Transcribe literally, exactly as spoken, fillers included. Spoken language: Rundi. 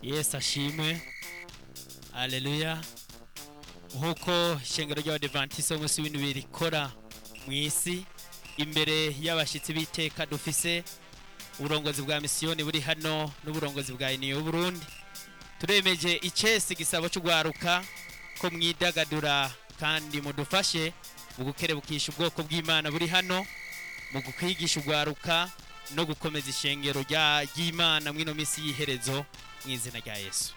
Yesu ashimwe. Haleluya. Nkuko ishengero ry'Abadventiste b'umunsi w'indwi rikora mu isi imbere y'abashitsi biteka dufise uburongozi bwa misiyoni buri hano n'uburongozi bwa Union Burundi, turemeje icesi gisabo cy'ugwaruka ko mwidagadura kandi mudufashe mu gukerebukisha ubwoko bw'Imana buri hano mu gukwigisha ugwaruka no gukomeza ishengero ry'Imana mwino misi y'iherezo mu izina rya Yesu.